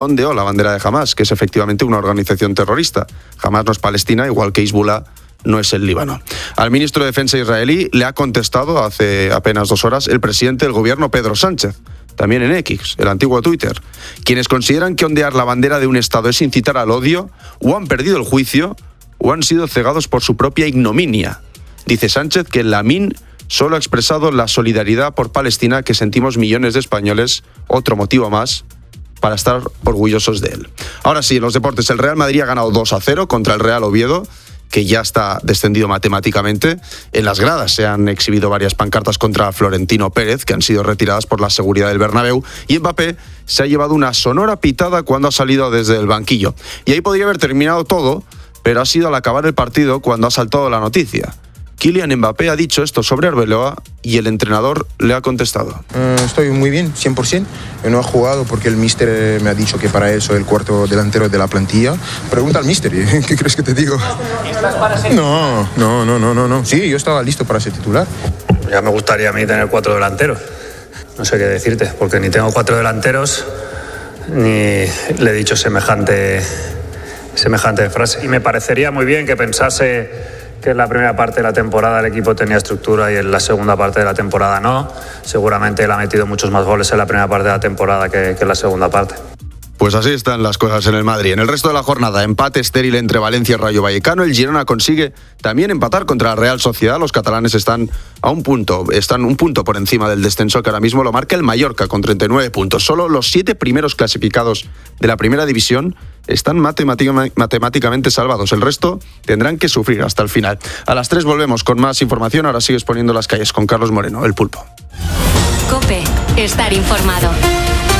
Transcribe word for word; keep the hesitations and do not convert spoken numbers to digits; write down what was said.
ondeó la bandera de Hamás, que es efectivamente una organización terrorista. Hamás no es Palestina, igual que Hezbollah no es el Líbano. Al ministro de Defensa israelí le ha contestado hace apenas dos horas el presidente del gobierno, Pedro Sánchez, también en X, el antiguo Twitter. Quienes consideran que ondear la bandera de un Estado es incitar al odio, o han perdido el juicio, o han sido cegados por su propia ignominia. Dice Sánchez que Lamin solo ha expresado la solidaridad por Palestina que sentimos millones de españoles, otro motivo más para estar orgullosos de él. Ahora sí, en los deportes, el Real Madrid ha ganado dos a cero contra el Real Oviedo, que ya está descendido matemáticamente. En las gradas se han exhibido varias pancartas contra Florentino Pérez, que han sido retiradas por la seguridad del Bernabéu, y Mbappé se ha llevado una sonora pitada cuando ha salido desde el banquillo. Y ahí podría haber terminado todo, pero ha sido al acabar el partido cuando ha saltado la noticia. Kylian Mbappé ha dicho esto sobre Arbeloa y el entrenador le ha contestado. Uh, estoy muy bien, cien por ciento. Yo no he jugado porque el míster me ha dicho que para eso el cuarto delantero de la plantilla. Pregunta al míster, ¿qué crees que te digo? ¿Estás para ser? No, no, no, no, no, no. Sí, yo estaba listo para ser titular. Ya me gustaría a mí tener cuatro delanteros. No sé qué decirte, porque ni tengo cuatro delanteros, ni le he dicho semejante, semejante frase. Y me parecería muy bien que pensase que en la primera parte de la temporada el equipo tenía estructura y en la segunda parte de la temporada no. Seguramente él ha metido muchos más goles en la primera parte de la temporada que, que en la segunda parte. Pues así están las cosas en el Madrid. En el resto de la jornada, empate estéril entre Valencia y Rayo Vallecano. El Girona consigue también empatar contra la Real Sociedad. Los catalanes están a un punto, están un punto por encima del descenso, que ahora mismo lo marca el Mallorca con treinta y nueve puntos. Solo los siete primeros clasificados de la primera división están matemáticamente salvados. El resto tendrán que sufrir hasta el final. A las tres volvemos con más información. Ahora sigues poniendo las calles con Carlos Moreno, el Pulpo. COPE, estar informado.